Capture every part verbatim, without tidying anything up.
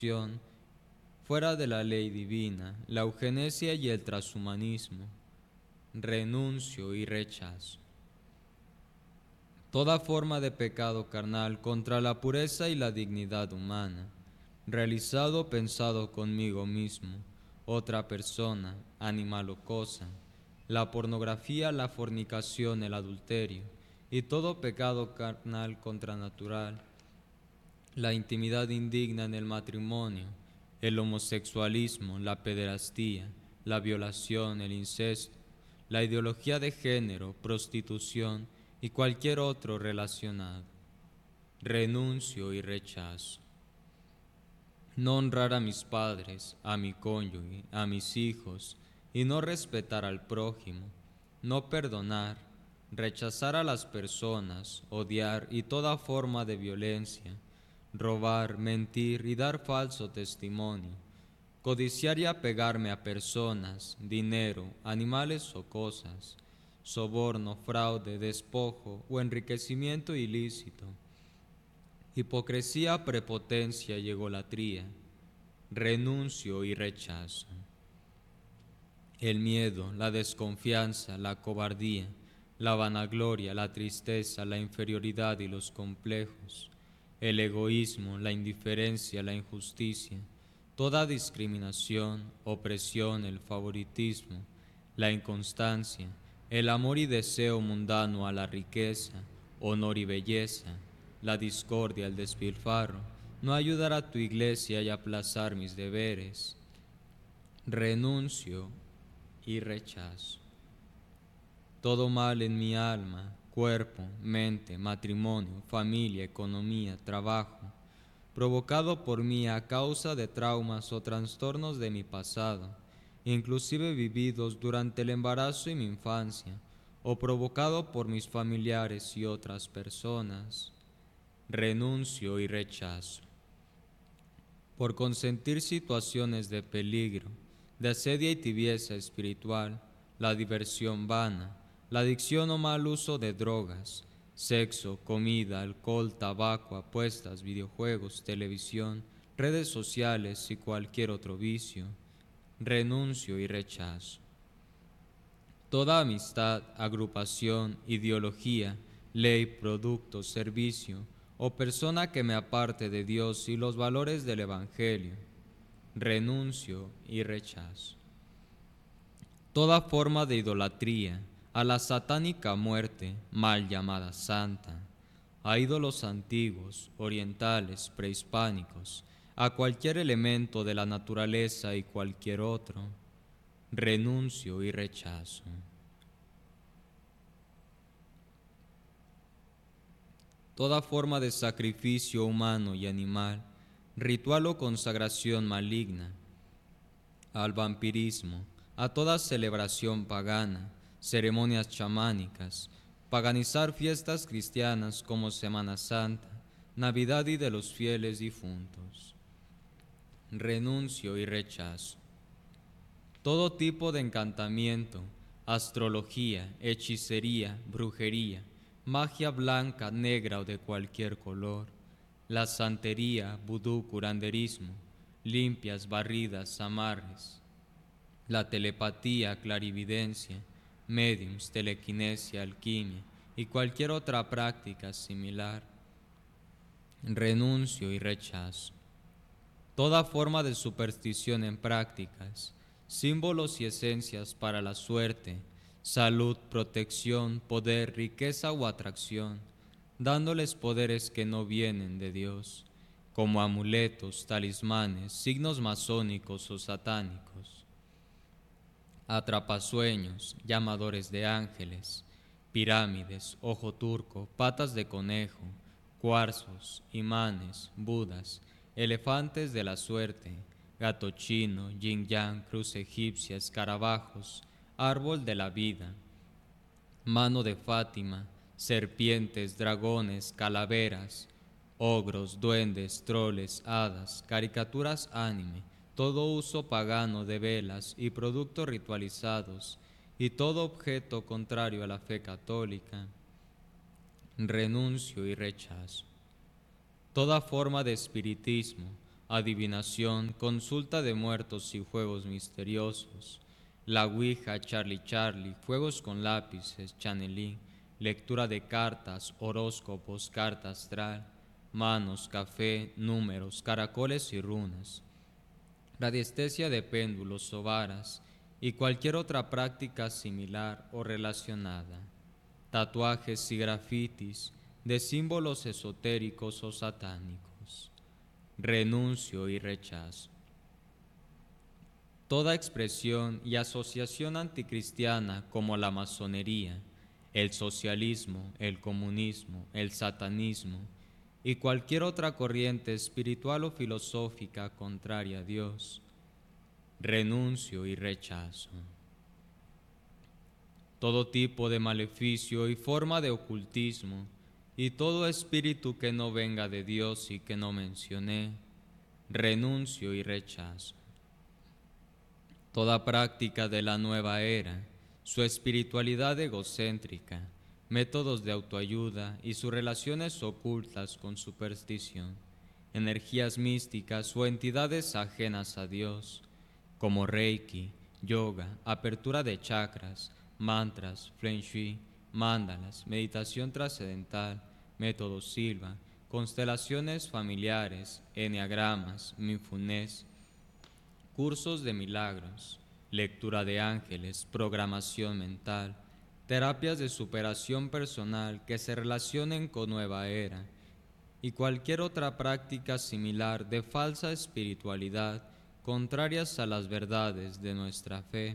fuera de la ley divina, la eugenesia y el transhumanismo. Renuncio y rechazo toda forma de pecado carnal contra la pureza y la dignidad humana, realizado o pensado conmigo mismo, otra persona, animal o cosa, la pornografía, la fornicación, el adulterio y todo pecado carnal contranatural, la intimidad indigna en el matrimonio, el homosexualismo, la pederastía, la violación, el incesto, la ideología de género, prostitución y cualquier otro relacionado. Renuncio y rechazo. No honrar a mis padres, a mi cónyuge, a mis hijos, y no respetar al prójimo, no perdonar, rechazar a las personas, odiar y toda forma de violencia, robar, mentir y dar falso testimonio, codiciar y apegarme a personas, dinero, animales o cosas, soborno, fraude, despojo o enriquecimiento ilícito, hipocresía, prepotencia y egolatría, renuncio y rechazo. El miedo, la desconfianza, la cobardía, la vanagloria, la tristeza, la inferioridad y los complejos, el egoísmo, la indiferencia, la injusticia, toda discriminación, opresión, el favoritismo, la inconstancia, el amor y deseo mundano a la riqueza, honor y belleza, la discordia, el despilfarro, no ayudar a tu iglesia y aplazar mis deberes. Renuncio y rechazo todo mal en mi alma, cuerpo, mente, matrimonio, familia, economía, trabajo, provocado por mí a causa de traumas o trastornos de mi pasado, inclusive vividos durante el embarazo y mi infancia, o provocado por mis familiares y otras personas. Renuncio y rechazo. Por consentir situaciones de peligro, de asedia y tibieza espiritual, la diversión vana, la adicción o mal uso de drogas, sexo, comida, alcohol, tabaco, apuestas, videojuegos, televisión, redes sociales y cualquier otro vicio, renuncio y rechazo. Toda amistad, agrupación, ideología, ley, producto, servicio o persona que me aparte de Dios y los valores del Evangelio, renuncio y rechazo. Toda forma de idolatría, a la satánica muerte, mal llamada santa, a ídolos antiguos, orientales, prehispánicos, a cualquier elemento de la naturaleza y cualquier otro, renuncio y rechazo. Toda forma de sacrificio humano y animal, ritual o consagración maligna, al vampirismo, a toda celebración pagana, ceremonias chamánicas, paganizar fiestas cristianas como Semana Santa, Navidad y de los fieles difuntos. Renuncio y rechazo. Todo tipo de encantamiento, astrología, hechicería, brujería, magia blanca, negra o de cualquier color, la santería, vudú, curanderismo, limpias, barridas, amarres, la telepatía, clarividencia, médiums, telequinesia, alquimia y cualquier otra práctica similar. Renuncio y rechazo. Toda forma de superstición en prácticas, símbolos y esencias para la suerte, salud, protección, poder, riqueza o atracción, dándoles poderes que no vienen de Dios, como amuletos, talismanes, signos masónicos o satánicos, atrapasueños, llamadores de ángeles, pirámides, ojo turco, patas de conejo, cuarzos, imanes, budas, elefantes de la suerte, gato chino, yin yang, cruz egipcia, escarabajos, árbol de la vida, mano de Fátima, serpientes, dragones, calaveras, ogros, duendes, troles, hadas, caricaturas anime, todo uso pagano de velas y productos ritualizados, y todo objeto contrario a la fe católica, renuncio y rechazo. Toda forma de espiritismo, adivinación, consulta de muertos y juegos misteriosos, la ouija, Charlie Charlie, juegos con lápices, chanelín, lectura de cartas, horóscopos, carta astral, manos, café, números, caracoles y runas, radiestesia de péndulos o varas y cualquier otra práctica similar o relacionada, tatuajes y grafitis de símbolos esotéricos o satánicos. Renuncio y rechazo. Toda expresión y asociación anticristiana como la masonería, el socialismo, el comunismo, el satanismo y cualquier otra corriente espiritual o filosófica contraria a Dios, renuncio y rechazo. Todo tipo de maleficio y forma de ocultismo y todo espíritu que no venga de Dios y que no mencioné, renuncio y rechazo. Toda práctica de la nueva era, su espiritualidad egocéntrica, métodos de autoayuda y sus relaciones ocultas con superstición, energías místicas o entidades ajenas a Dios, como Reiki, yoga, apertura de chakras, mantras, Feng Shui, mandalas, meditación trascendental, método Silva, constelaciones familiares, enneagramas, mindfulness, cursos de milagros, lectura de ángeles, programación mental, terapias de superación personal que se relacionen con nueva era y cualquier otra práctica similar de falsa espiritualidad contrarias a las verdades de nuestra fe,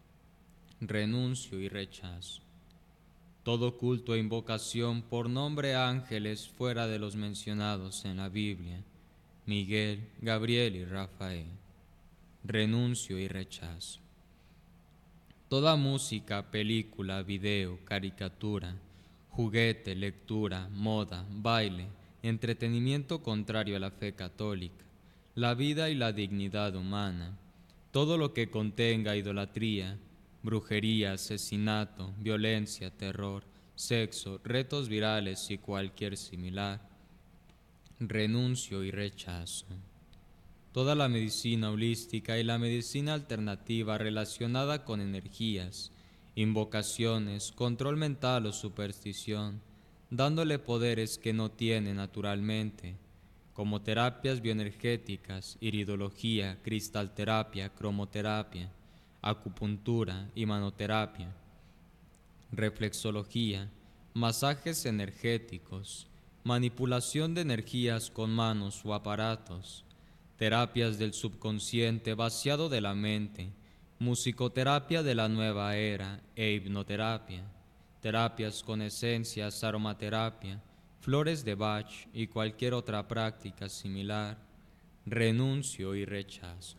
renuncio y rechazo. Todo culto e invocación por nombre a ángeles fuera de los mencionados en la Biblia, Miguel, Gabriel y Rafael, renuncio y rechazo. Toda música, película, video, caricatura, juguete, lectura, moda, baile, entretenimiento contrario a la fe católica, la vida y la dignidad humana, todo lo que contenga idolatría, brujería, asesinato, violencia, terror, sexo, retos virales y cualquier similar, renuncio y rechazo. Toda la medicina holística y la medicina alternativa relacionada con energías, invocaciones, control mental o superstición, dándole poderes que no tiene naturalmente, como terapias bioenergéticas, iridología, cristalterapia, cromoterapia, acupuntura y manoterapia, reflexología, masajes energéticos, manipulación de energías con manos o aparatos, terapias del subconsciente vaciado de la mente, musicoterapia de la nueva era e hipnoterapia, terapias con esencias, aromaterapia, flores de Bach y cualquier otra práctica similar, renuncio y rechazo.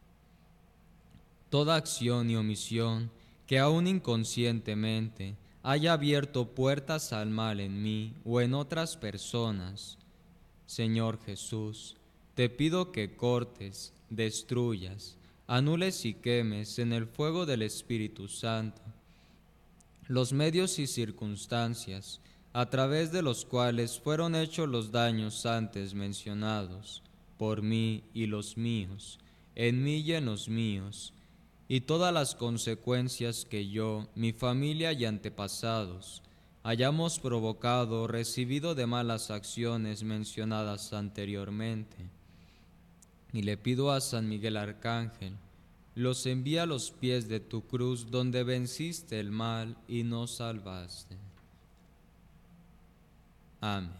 Toda acción y omisión que aún inconscientemente haya abierto puertas al mal en mí o en otras personas, Señor Jesús, te pido que cortes, destruyas, anules y quemes en el fuego del Espíritu Santo los medios y circunstancias a través de los cuales fueron hechos los daños antes mencionados, por mí y los míos, en mí y en los míos, y todas las consecuencias que yo, mi familia y antepasados hayamos provocado o recibido de malas acciones mencionadas anteriormente. Y le pido a San Miguel Arcángel, los envía a los pies de tu cruz donde venciste el mal y nos salvaste. Amén.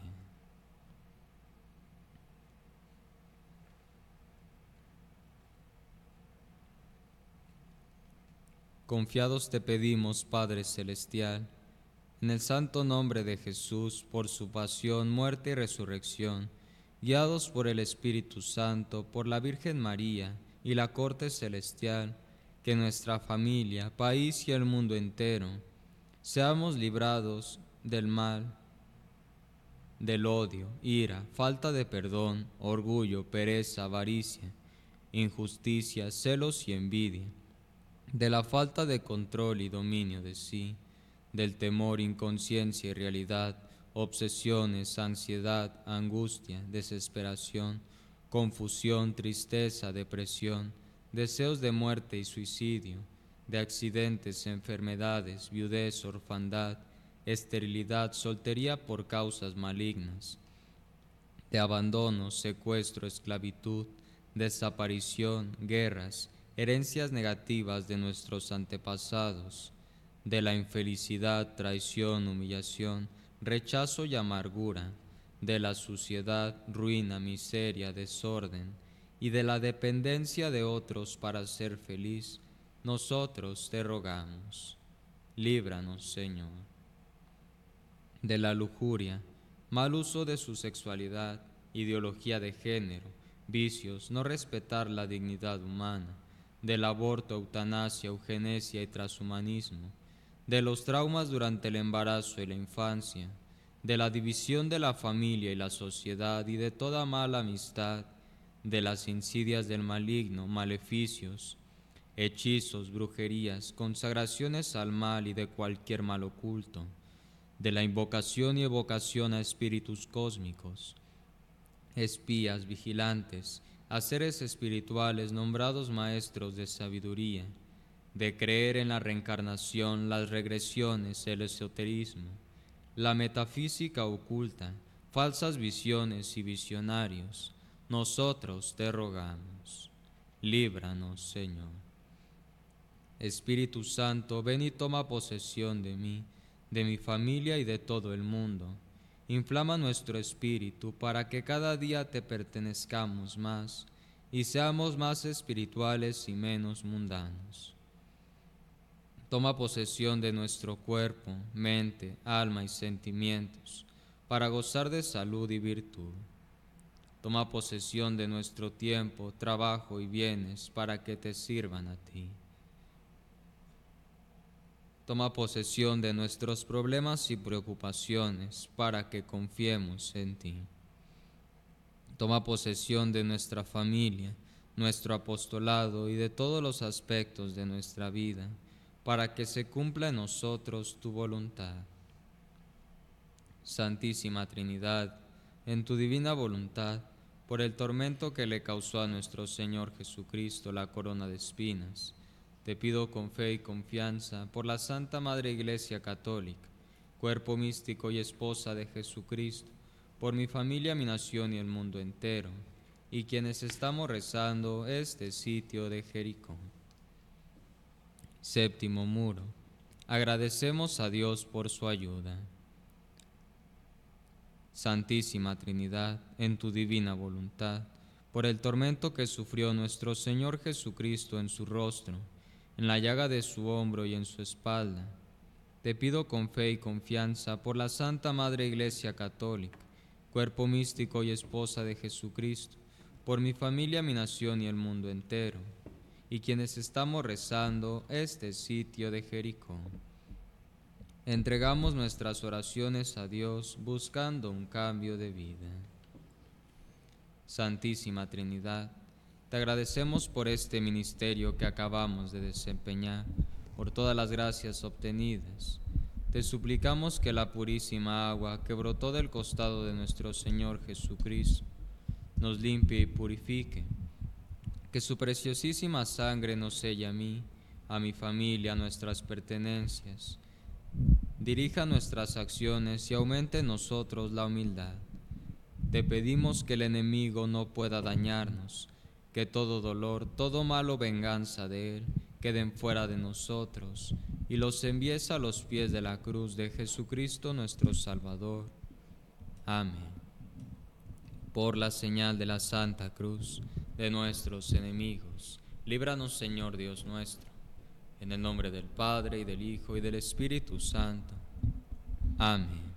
Confiados te pedimos, Padre Celestial, en el santo nombre de Jesús, por su pasión, muerte y resurrección, guiados por el Espíritu Santo, por la Virgen María y la corte celestial, que nuestra familia, país y el mundo entero seamos librados del mal, del odio, ira, falta de perdón, orgullo, pereza, avaricia, injusticia, celos y envidia, de la falta de control y dominio de sí, del temor, inconsciencia y realidad, obsesiones, ansiedad, angustia, desesperación, confusión, tristeza, depresión, deseos de muerte y suicidio, de accidentes, enfermedades, viudez, orfandad, esterilidad, soltería por causas malignas, de abandono, secuestro, esclavitud, desaparición, guerras, herencias negativas de nuestros antepasados, de la infelicidad, traición, humillación, rechazo y amargura, de la suciedad, ruina, miseria, desorden, y de la dependencia de otros para ser feliz, nosotros te rogamos. Líbranos, Señor. De la lujuria, mal uso de su sexualidad, ideología de género, vicios, no respetar la dignidad humana, del aborto, eutanasia, eugenesia y transhumanismo, de los traumas durante el embarazo y la infancia, de la división de la familia y la sociedad y de toda mala amistad, de las insidias del maligno, maleficios, hechizos, brujerías, consagraciones al mal y de cualquier mal oculto, de la invocación y evocación a espíritus cósmicos, espías, vigilantes, a seres espirituales nombrados maestros de sabiduría, de creer en la reencarnación, las regresiones, el esoterismo, la metafísica oculta, falsas visiones y visionarios, nosotros te rogamos. Líbranos, Señor. Espíritu Santo, ven y toma posesión de mí, de mi familia y de todo el mundo. Inflama nuestro espíritu para que cada día te pertenezcamos más y seamos más espirituales y menos mundanos. Toma posesión de nuestro cuerpo, mente, alma y sentimientos para gozar de salud y virtud. Toma posesión de nuestro tiempo, trabajo y bienes para que te sirvan a ti. Toma posesión de nuestros problemas y preocupaciones para que confiemos en ti. Toma posesión de nuestra familia, nuestro apostolado y de todos los aspectos de nuestra vida, para que se cumpla en nosotros tu voluntad. Santísima Trinidad, en tu divina voluntad, por el tormento que le causó a nuestro Señor Jesucristo la corona de espinas, te pido con fe y confianza por la Santa Madre Iglesia Católica, cuerpo místico y esposa de Jesucristo, por mi familia, mi nación y el mundo entero, y quienes estamos rezando este sitio de Jericó. Séptimo muro. Agradecemos a Dios por su ayuda. Santísima Trinidad, en tu divina voluntad, por el tormento que sufrió nuestro Señor Jesucristo en su rostro, en la llaga de su hombro y en su espalda, te pido con fe y confianza por la Santa Madre Iglesia Católica, cuerpo místico y esposa de Jesucristo, por mi familia, mi nación y el mundo entero, y quienes estamos rezando este sitio de Jericó. Entregamos nuestras oraciones a Dios buscando un cambio de vida. Santísima Trinidad, te agradecemos por este ministerio que acabamos de desempeñar, por todas las gracias obtenidas. Te suplicamos que la purísima agua que brotó del costado de nuestro Señor Jesucristo nos limpie y purifique, que su preciosísima sangre nos selle a mí, a mi familia, a nuestras pertenencias, dirija nuestras acciones y aumente en nosotros la humildad. Te pedimos que el enemigo no pueda dañarnos, que todo dolor, todo mal o venganza de él queden fuera de nosotros, y los envíes a los pies de la cruz de Jesucristo nuestro Salvador. Amén. Por la señal de la Santa Cruz de nuestros enemigos, líbranos, Señor Dios nuestro, en el nombre del Padre, y del Hijo, y del Espíritu Santo. Amén.